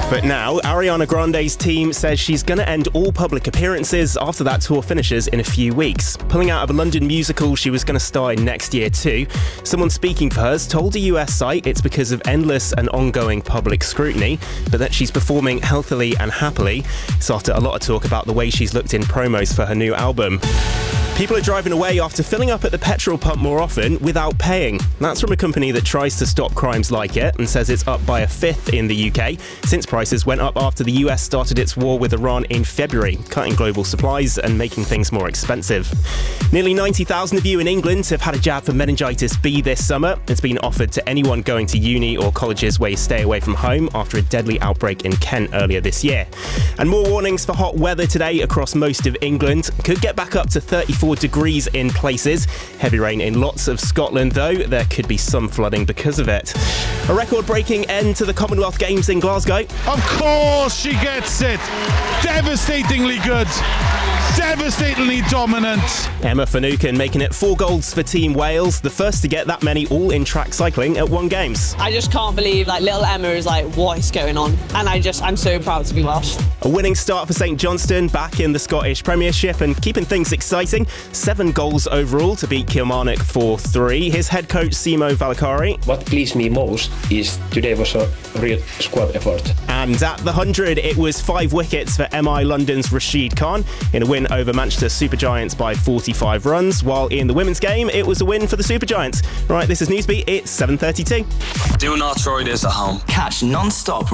But now, Ariana Grande's team says she's going to end all public appearances after that tour finishes in a few weeks. Pulling out of a London musical she was going to star in next year too. Someone speaking for her told a US site it's because of endless and ongoing public scrutiny, but that she's performing healthily and happily. It's after a lot of talk about the way she's looked in promos for her new album. People are driving away after filling up at the petrol pump more often without paying. That's from a company that tries to stop crimes like it and says it's up by a fifth in the UK since prices went up after the US started its war with Iran in February, cutting global supplies and making things more expensive. Nearly 90,000 of you in England have had a jab for meningitis B this summer. It's been offered to anyone going to uni or colleges where you stay away from home after a deadly outbreak in Kent earlier this year. And more warnings for hot weather today across most of England. Could get back up to 34 degrees in places. Heavy rain in lots of Scotland, though. There could be some flooding because of it. A record-breaking end to the Commonwealth Games in Glasgow. Of course she gets it. Devastatingly good. Devastatingly dominant. Emma Finucane making it 4 golds for Team Wales, the first to get that many all in track cycling at one Games. I just can't believe little Emma is what is going on? And I'm so proud to be Welsh. A winning start for St Johnstone, back in the Scottish Premiership and keeping things exciting. 7 goals overall to beat Kilmarnock 4-3. His head coach Simo Valakari. What pleased me most is today was a real squad effort. And at the 100, it was 5 wickets for MI London's Rashid Khan in a win over Manchester Supergiants by 45 runs, while in the women's game, it was a win for the Supergiants. Right, this is Newsbeat, it's 7:32. Do not try this at home. Catch non-stop